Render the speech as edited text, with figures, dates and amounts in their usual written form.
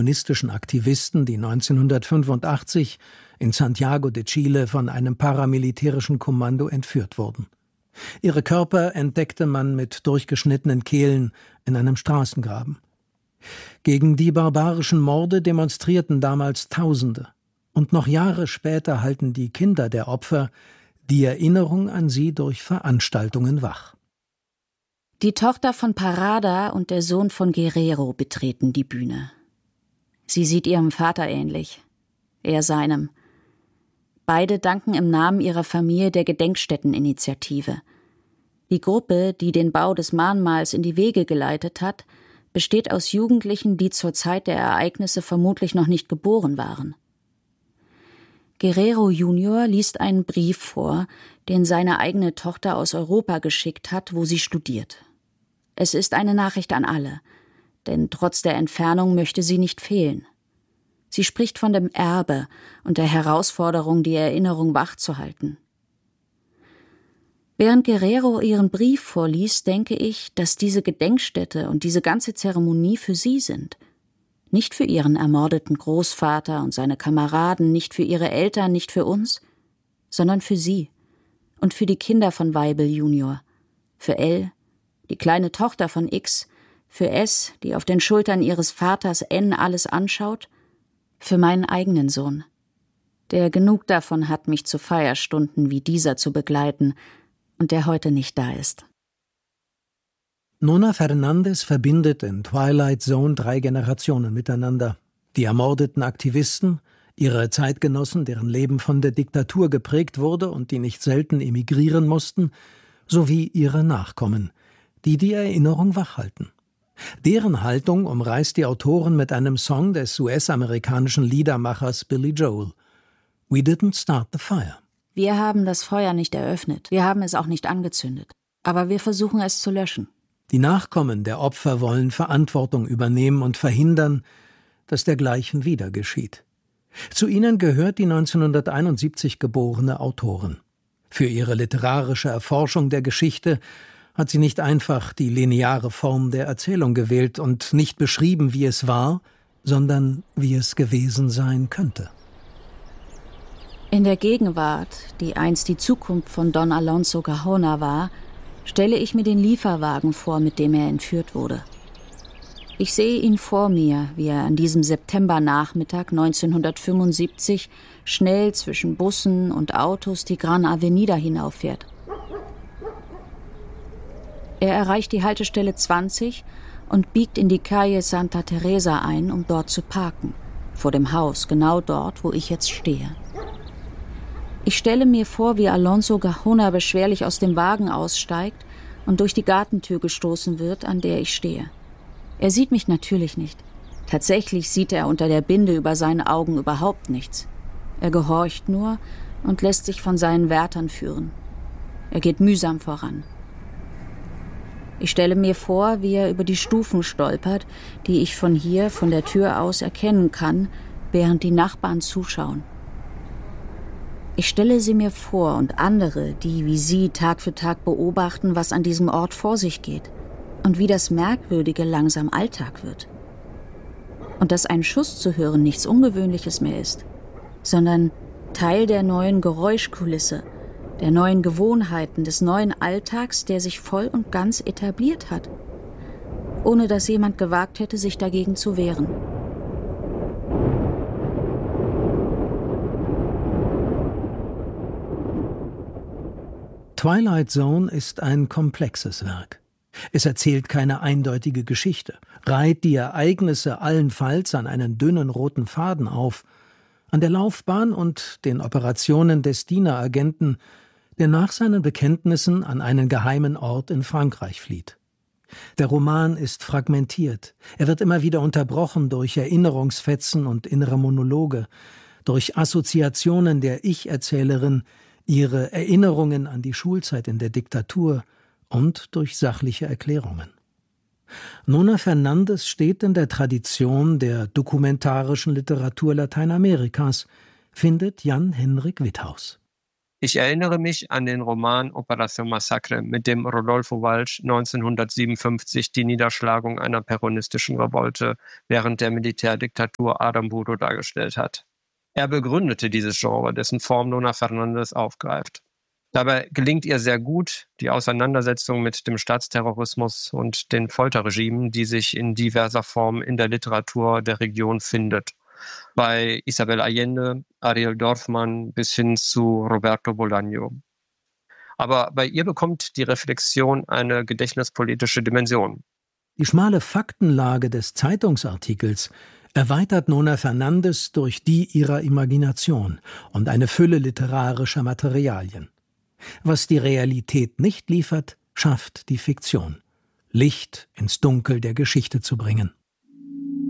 kommunistischen Aktivisten, die 1985 in Santiago de Chile von einem paramilitärischen Kommando entführt wurden. Ihre Körper entdeckte man mit durchgeschnittenen Kehlen in einem Straßengraben. Gegen die barbarischen Morde demonstrierten damals Tausende. Und noch Jahre später halten die Kinder der Opfer die Erinnerung an sie durch Veranstaltungen wach. Die Tochter von Parada und der Sohn von Guerrero betreten die Bühne. Sie sieht ihrem Vater ähnlich, er seinem. Beide danken im Namen ihrer Familie der Gedenkstätteninitiative. Die Gruppe, die den Bau des Mahnmals in die Wege geleitet hat, besteht aus Jugendlichen, die zur Zeit der Ereignisse vermutlich noch nicht geboren waren. Guerrero Junior liest einen Brief vor, den seine eigene Tochter aus Europa geschickt hat, wo sie studiert. Es ist eine Nachricht an alle, denn trotz der Entfernung möchte sie nicht fehlen. Sie spricht von dem Erbe und der Herausforderung, die Erinnerung wachzuhalten. Während Guerrero ihren Brief vorliest, denke ich, dass diese Gedenkstätte und diese ganze Zeremonie für sie sind. Nicht für ihren ermordeten Großvater und seine Kameraden, nicht für ihre Eltern, nicht für uns, sondern für sie und für die Kinder von Weibel Junior, für L, die kleine Tochter von X, für S, die auf den Schultern ihres Vaters N alles anschaut, für meinen eigenen Sohn, der genug davon hat, mich zu Feierstunden wie dieser zu begleiten und der heute nicht da ist. Nona Fernandez verbindet in Twilight Zone 3 Generationen miteinander. Die ermordeten Aktivisten, ihre Zeitgenossen, deren Leben von der Diktatur geprägt wurde und die nicht selten emigrieren mussten, sowie ihre Nachkommen, die die Erinnerung wachhalten. Deren Haltung umreißt die Autorin mit einem Song des US-amerikanischen Liedermachers Billy Joel. We didn't start the fire. Wir haben das Feuer nicht eröffnet, wir haben es auch nicht angezündet, aber wir versuchen es zu löschen. Die Nachkommen der Opfer wollen Verantwortung übernehmen und verhindern, dass dergleichen wieder geschieht. Zu ihnen gehört die 1971 geborene Autorin. Für ihre literarische Erforschung der Geschichte hat sie nicht einfach die lineare Form der Erzählung gewählt und nicht beschrieben, wie es war, sondern wie es gewesen sein könnte. In der Gegenwart, die einst die Zukunft von Don Alonso Gaona war, stelle ich mir den Lieferwagen vor, mit dem er entführt wurde. Ich sehe ihn vor mir, wie er an diesem Septembernachmittag 1975 schnell zwischen Bussen und Autos die Gran Avenida hinauffährt. Er erreicht die Haltestelle 20 und biegt in die Calle Santa Teresa ein, um dort zu parken, vor dem Haus, genau dort, wo ich jetzt stehe. Ich stelle mir vor, wie Alonso Gaona beschwerlich aus dem Wagen aussteigt und durch die Gartentür gestoßen wird, an der ich stehe. Er sieht mich natürlich nicht. Tatsächlich sieht er unter der Binde über seinen Augen überhaupt nichts. Er gehorcht nur und lässt sich von seinen Wärtern führen. Er geht mühsam voran. Ich stelle mir vor, wie er über die Stufen stolpert, die ich von hier, von der Tür aus erkennen kann, während die Nachbarn zuschauen. Ich stelle sie mir vor und andere, die wie sie Tag für Tag beobachten, was an diesem Ort vor sich geht und wie das Merkwürdige langsam Alltag wird. Und dass ein Schuss zu hören nichts Ungewöhnliches mehr ist, sondern Teil der neuen Geräuschkulisse, der neuen Gewohnheiten, des neuen Alltags, der sich voll und ganz etabliert hat, ohne dass jemand gewagt hätte, sich dagegen zu wehren. Twilight Zone ist ein komplexes Werk. Es erzählt keine eindeutige Geschichte, reiht die Ereignisse allenfalls an einen dünnen roten Faden auf, an der Laufbahn und den Operationen des Dieneragenten, der nach seinen Bekenntnissen an einen geheimen Ort in Frankreich flieht. Der Roman ist fragmentiert, er wird immer wieder unterbrochen durch Erinnerungsfetzen und innere Monologe, durch Assoziationen der Ich-Erzählerin, ihre Erinnerungen an die Schulzeit in der Diktatur und durch sachliche Erklärungen. Nona Fernandez steht in der Tradition der dokumentarischen Literatur Lateinamerikas, findet Jan-Henrik Witthaus. Ich erinnere mich an den Roman Operación Masacre, mit dem Rodolfo Walsh 1957 die Niederschlagung einer peronistischen Revolte während der Militärdiktatur Aramburu dargestellt hat. Er begründete dieses Genre, dessen Form Nona Fernández aufgreift. Dabei gelingt ihr sehr gut die Auseinandersetzung mit dem Staatsterrorismus und den Folterregimen, die sich in diverser Form in der Literatur der Region findet. Bei Isabel Allende, Ariel Dorfman bis hin zu Roberto Bolaño. Aber bei ihr bekommt die Reflexion eine gedächtnispolitische Dimension. Die schmale Faktenlage des Zeitungsartikels erweitert Nona Fernández durch die ihrer Imagination und eine Fülle literarischer Materialien. Was die Realität nicht liefert, schafft die Fiktion, Licht ins Dunkel der Geschichte zu bringen.